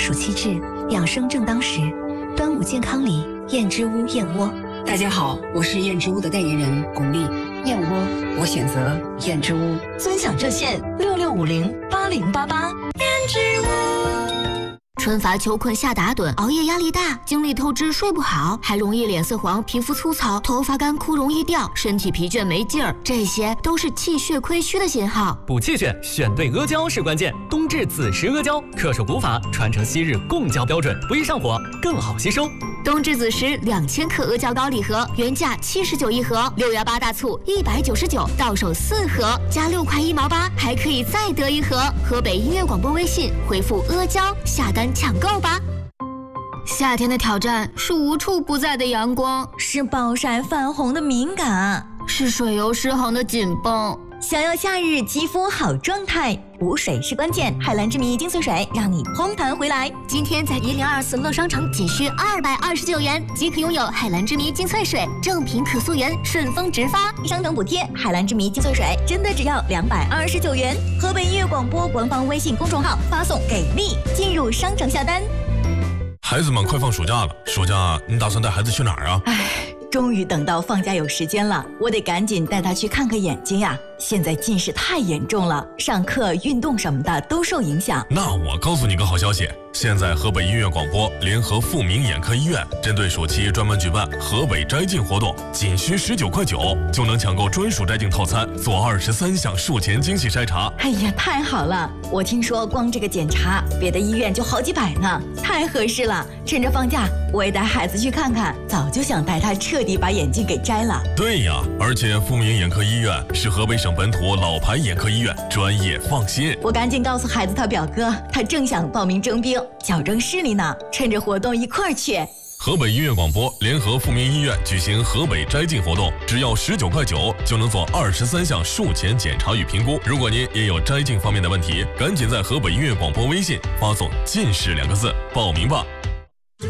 暑气至，养生正当时。端午健康礼，燕之屋燕窝。 大家好，我是燕之屋的代言人巩俐。燕窝，我选择燕之屋。 尊享热线66508088。燕之屋。 春乏秋困夏打盹，熬夜压力大，精力透支睡不好，还容易脸色黄、皮肤粗糙、头发干枯容易掉，身体疲倦没劲儿，这些都是气血亏虚的信号。 补气血，选对阿胶是关键。冬至子时阿胶，恪守古法，传承昔日贡胶标准，不易上火，更好吸收。 冬至子时2000克阿胶膏礼盒，原价79一盒，618大促199，到手4盒，加6块1毛8，还可以再得一盒。河北音乐广播微信回复阿胶下单抢购吧。夏天的挑战是无处不在的阳光， 是暴晒泛红的敏感， 是水油失衡的紧绷。 想要夏日肌肤好状态，补水是关键。海蓝之谜精粹水让你嘭弹回来。 今天在1024乐商城仅需229元即可拥有海蓝之谜精粹水，正品可溯源，顺丰直发， 商城补贴。海蓝之谜精粹水真的只要229元。河北音乐广播官方微信公众号发送给力进入商城下单。 孩子们快放暑假了，暑假你打算带孩子去哪儿啊？ 终于等到放假有时间了，我得赶紧带他去看看眼睛呀。现在近视太严重了，上课、运动什么的都受影响。 那我告诉你个好消息，现在河北音乐广播联合富民眼科医院，针对暑期专门举办河北摘镜活动，仅需19块9就能抢购专属摘镜套餐，做23项术前精细筛查。 哎呀，太好了！我听说光这个检查，别的医院就好几百呢，太合适了。趁着放假，我也带孩子去看看，早就想带他彻底把眼镜给摘了。 对呀，而且富民眼科医院是河北省本土老牌眼科医院，专业放心。 我赶紧告诉孩子他表哥，他正想报名征兵，矫正视力呢，趁着活动一块儿去。 河北音乐广播联合富民医院举行河北摘镜活动，只要19块9就能做23项术前检查与评估。如果您也有摘镜方面的问题，赶紧在河北音乐广播微信发送近视2个字报名吧。